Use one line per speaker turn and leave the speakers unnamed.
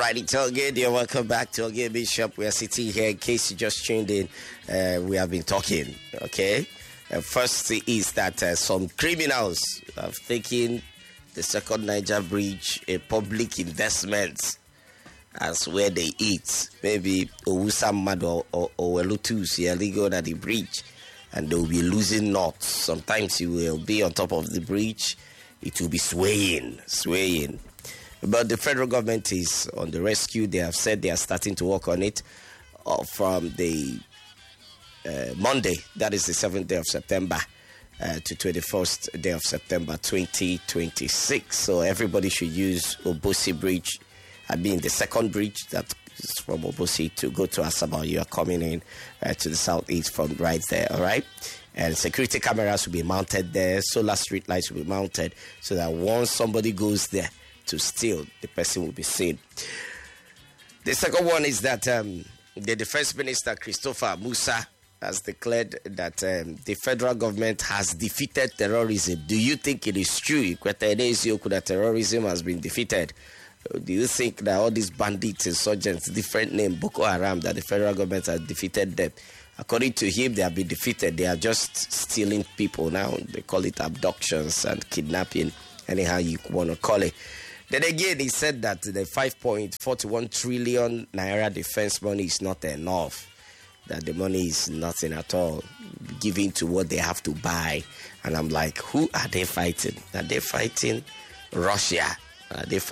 right, it's all good. You're welcome back to Ogie Bishop. We are sitting here. In case you just tuned in, we have been talking. Okay, first is that some criminals have taken the Second Niger Bridge a public investment as where they eat. Maybe Owusa Mad or Welutus, illegal at the bridge, and they will be losing knots. Sometimes you will be on top of the bridge, it will be swaying. But the federal government is on the rescue. They have said they are starting to work on it from the Monday, that is the 7th day of September, to 21st day of September 2026. So everybody should use Obosi Bridge. I mean the second bridge that is from Obosi to go to Asaba. You are coming in to the southeast from right there, all right? And security cameras will be mounted there. Solar street lights will be mounted so that once somebody goes there to steal, the person will be seen. The second one is that the Defense Minister, Christopher Musa, has declared that the federal government has defeated terrorism. Do you think it is true that terrorism has been defeated? Do you think that all these bandits, insurgents, different name, Boko Haram, that the federal government has defeated them? According to him, they have been defeated. They are just stealing people now. They call it abductions and kidnapping, anyhow you want to call it. Then again, he said that the 5.41 trillion naira defense money is not enough. That the money is nothing at all, given to what they have to buy. And I'm like, who are they fighting? Are they fighting Russia? Are they